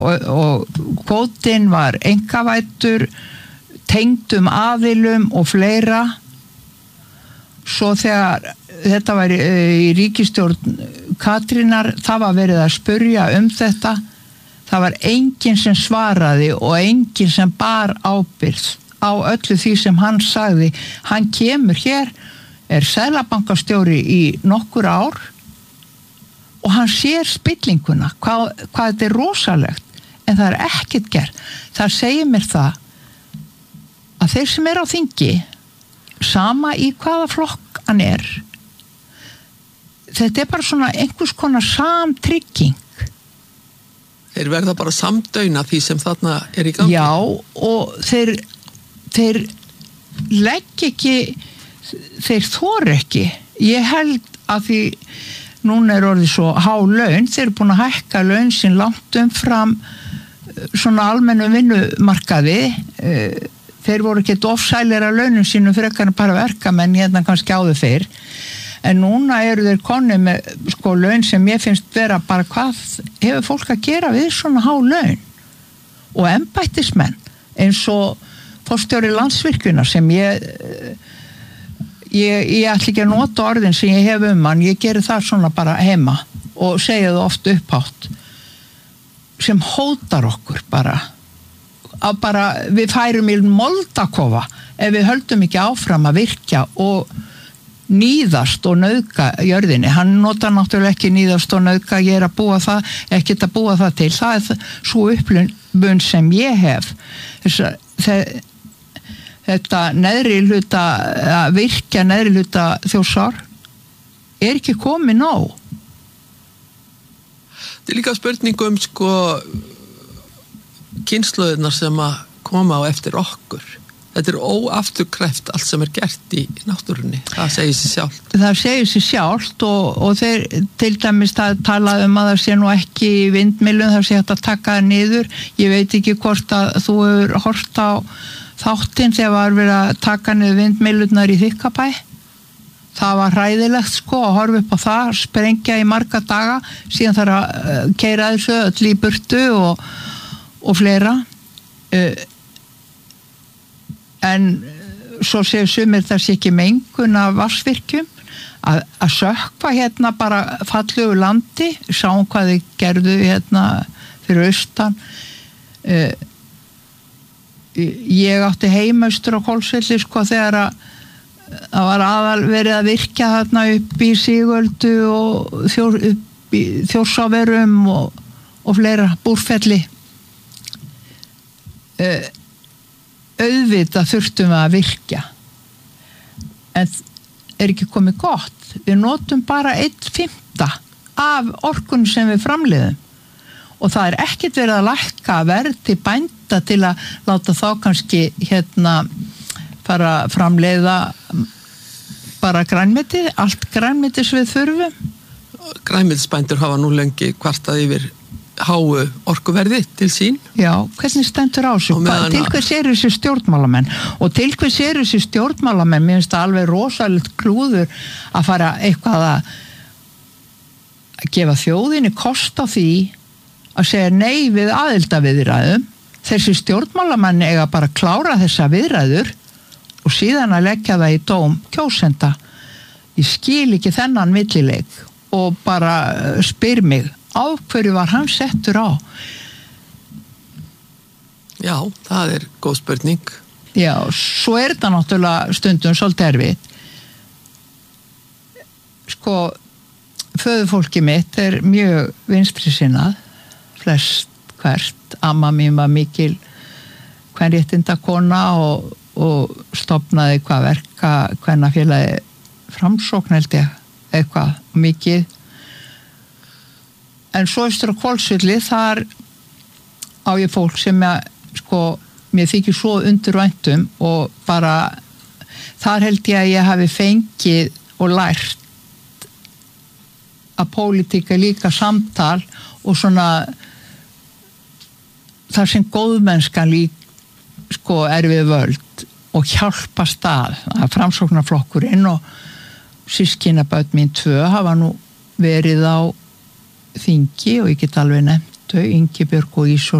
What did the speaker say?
og kvótinn var einkavæddur, tengdum aðilum og fleira. Svo þegar þetta var í ríkisstjórn Katrínar, það var verið að spurja þetta. Það var enginn sem svaraði og enginn sem bar ábyrgð á öllu því sem hann sagði. Hann kemur hér, seðlabankastjóri í nokkur ár og hann sér spillinguna, hvað þetta er rosalegt, en það er ekkert gert. Það segir mér það að þeir sem á þingi, sama í hvaða flokk hann þetta bara svona einhvers konar samtrygging. Þeir verða bara samdauna því sem þarna í gangi. Já, og þeir legg ekki, þeir þor ekki. Ég held að því núna orðið svo há laun, þeir eru búin að hækka laun sín langt umfram svona almennu vinnumarkaði. Þeir voru ekki ofsælir að launum sínum frekar bara verkamenn hérna kannski áður fyrr. En núna eru þeir konni með laun sem ég finnst vera bara hvað hefur fólk að gera við svona há laun. Og embættismenn eins og forstjóri Landsvirkjunar sem ég ætla ekki að nota orðin sem ég hef hann, ég geri það svona bara heima og segja það oft upphátt sem hótar okkur bara við færum í moldakofa ef við höldum ekki áfram að virkja og níðast og nauðga jörðinni. Hann notar náttúrulega ekki níðast og nauðga, ég að búa það, ekkert að búa það til. Það er svo upplifun sem ég hef. Þetta neðri hluta, að virkja neðri hluta Þjórsár ekki komið nóg. Þetta líka spurning kynslóðirnar sem að koma á eftir okkur. Þetta óafturkræft allt sem gert í náttúrunni. Það segir sig sjálft. Það segir sig sjálft og þeir til dæmis talað að það sé nú ekki vindmyllum, það sé hægt að taka það niður. Ég veit ekki hvort að þú hefur hort á þáttinn þegar var verið að taka niður vindmyllurnar í Þykkabæ. Það var hræðilegt að horfa upp á það, sprengja í marga daga, síðan þarf að keyra þessu öll í burtu og fleira. En svo séu sumir það sé ekki mengun af vatnsvirkjum að sökkva hérna bara fallegu landi, sáum hvað þið gerðu hérna fyrir austan. Ég átti heimaustur á Hvolsvelli þegar það var aðal verið að virkja þarna upp í Sigöldu og upp í Þjórsárverum og fleira, Búrfelli. Auðvitað þurftum við að virkja, en ekki komið gott. Við notum bara 1/5 af orkunum sem við framleiðum og það ekkert verið að lækka verð til bænda til að láta þá kannski fara að framleiða bara grænmeti, allt grænmeti sem við þurfum. Grænmetisbændur hafa nú lengi kvartað yfir háu orkuverði til sín. Já, hvernig stendur á þessu? Til hvers þessi stjórnmálamenn? Og til hvers þessi stjórnmálamenn? Mér finnst það alveg rosalegt klúður að fara eitthvað að gefa þjóðinni kost á því að segja nei við aðildarviðræðum. Þessi stjórnmálamenn eiga bara að klára þessa viðræður og síðan að leggja það í dóm kjósenda. Ég skil ekki þennan millileik og bara spyr mig á hverju var hann settur á? Já, það góð spurning. Já, svo þetta náttúrulega stundum svolítið erfitt. Föðurfólkið mitt mjög vinstrisinnað, flest hvert. Amma mín var mikil kvenréttindakona og stofnaði kvennafélagi Framsókn held ég, eitthvað mikið. En svo austur á Hvolsvelli, þar á ég fólk sem mér þykir svo undurvæntum og bara þar held ég að ég hafi fengið og lært að pólitík líka samtal og svona þar sem góðmennskan við völd og hjálpa stað að Framsóknarflokkurinn og systkinabörn mín 2 hafa nú verið á þingi og ég get alveg nefnt þau Ingibjörg og Ísól